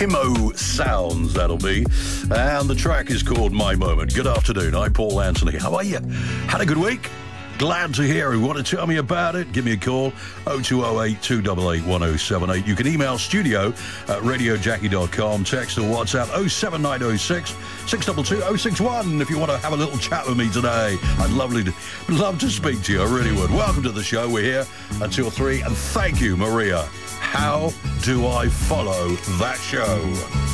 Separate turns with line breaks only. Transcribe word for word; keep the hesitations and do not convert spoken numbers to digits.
Timo Sounds, that'll be. And the track is called My Moment. Good afternoon. I'm Paul Anthony. How are you? Had a good week? Glad to hear. You want to tell me about it? Give me a call, oh two oh eight, two eight eight, one oh seven eight. You can email studio at radio jackie dot com, text or WhatsApp oh seven nine oh six, six two two, oh six one if you want to have a little chat with me today. I'd lovely to, love to speak to you, I really would. Welcome to the show. We're here until three, and thank you, Maria. How do I follow that show?